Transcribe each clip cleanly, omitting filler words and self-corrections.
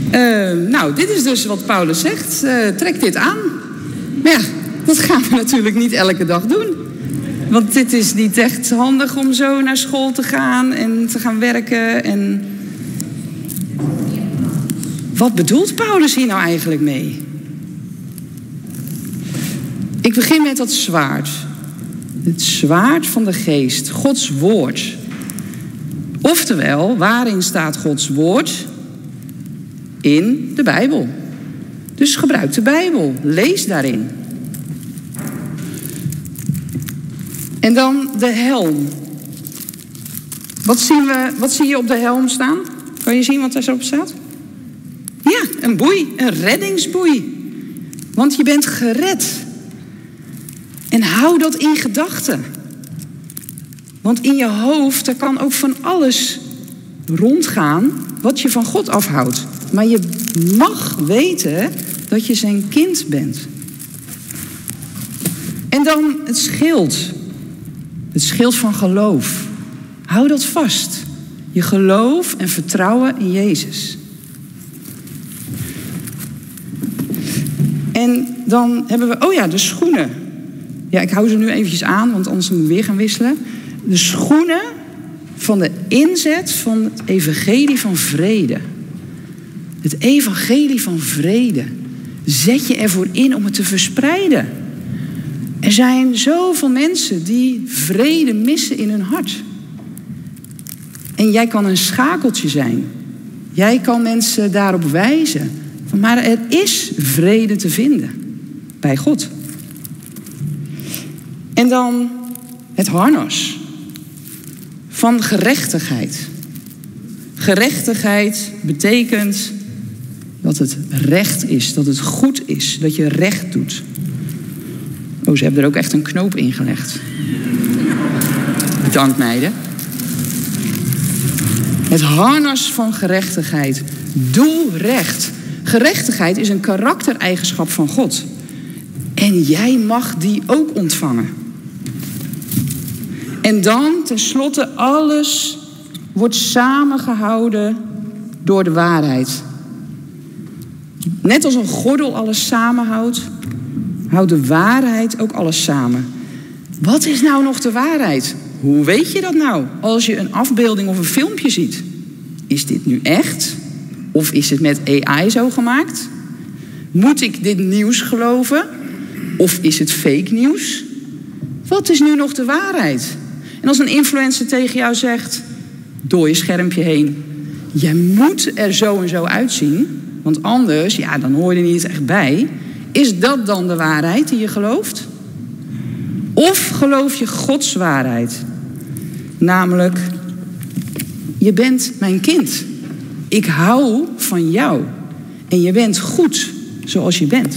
Dit is dus wat Paulus zegt. Trek dit aan. Maar ja, dat gaan we natuurlijk niet elke dag doen. Want dit is niet echt handig om zo naar school te gaan en te gaan werken. En wat bedoelt Paulus hier nou eigenlijk mee? Ik begin met dat zwaard. Het zwaard van de geest, Gods woord. Oftewel, waarin staat Gods woord? In de Bijbel. Dus gebruik de Bijbel. Lees daarin. En dan de helm. Wat zie je op de helm staan? Kan je zien wat daarop staat? Ja, een boei. Een reddingsboei. Want je bent gered. En hou dat in gedachten. Want in je hoofd, er kan ook van alles rondgaan wat je van God afhoudt. Maar je mag weten dat je zijn kind bent. En dan het schild. Het schild van geloof. Hou dat vast. Je geloof en vertrouwen in Jezus. En dan hebben we, de schoenen. Ja, ik hou ze nu eventjes aan, want anders moet ik weer gaan wisselen. De schoenen van de inzet van het evangelie van vrede. Het evangelie van vrede. Zet je ervoor in om het te verspreiden. Er zijn zoveel mensen die vrede missen in hun hart. En jij kan een schakeltje zijn. Jij kan mensen daarop wijzen. Maar er is vrede te vinden bij God. En dan het harnas van gerechtigheid. Gerechtigheid betekent dat het recht is, dat het goed is, dat je recht doet. Oh, ze hebben er ook echt een knoop in gelegd. Bedankt, meiden. Het harnas van gerechtigheid. Doe recht. Gerechtigheid is een karaktereigenschap van God. En jij mag die ook ontvangen. En dan, tenslotte, alles wordt samengehouden door de waarheid. Net als een gordel alles samenhoudt, houdt de waarheid ook alles samen. Wat is nou nog de waarheid? Hoe weet je dat nou? Als je een afbeelding of een filmpje ziet. Is dit nu echt? Of is het met AI zo gemaakt? Moet ik dit nieuws geloven? Of is het fake nieuws? Wat is nu nog de waarheid? En als een influencer tegen jou zegt, door je schermpje heen, jij moet er zo en zo uitzien, want anders, dan hoor je er niet echt bij. Is dat dan de waarheid die je gelooft? Of geloof je Gods waarheid? Namelijk, je bent mijn kind. Ik hou van jou. En je bent goed zoals je bent.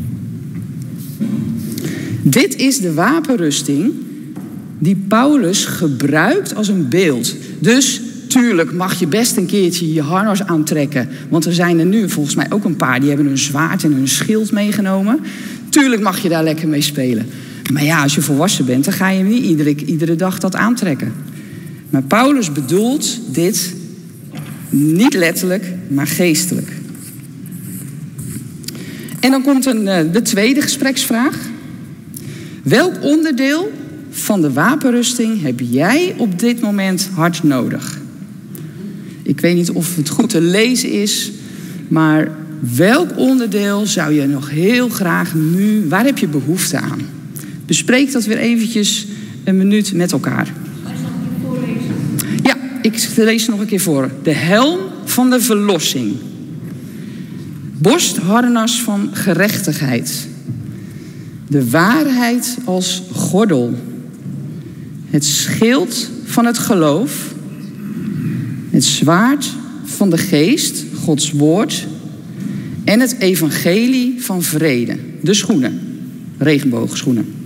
Dit is de wapenrusting die Paulus gebruikt als een beeld. Dus tuurlijk mag je best een keertje je harnas aantrekken. Want er zijn er nu volgens mij ook een paar die hebben hun zwaard en hun schild meegenomen. Tuurlijk mag je daar lekker mee spelen. Maar ja, als je volwassen bent, dan ga je niet iedere dag dat aantrekken. Maar Paulus bedoelt dit niet letterlijk, maar geestelijk. En dan komt de tweede gespreksvraag. Welk onderdeel van de wapenrusting heb jij op dit moment hard nodig? Ik weet niet of het goed te lezen is, maar welk onderdeel zou je nog heel graag nu, waar heb je behoefte aan? Bespreek dat weer eventjes een minuut met elkaar. Ja, ik lees het nog een keer voor. De helm van de verlossing. Borstharnas van gerechtigheid. De waarheid als gordel. Het schild van het geloof. Het zwaard van de geest, Gods woord. En het evangelie van vrede. De schoenen, regenboogschoenen.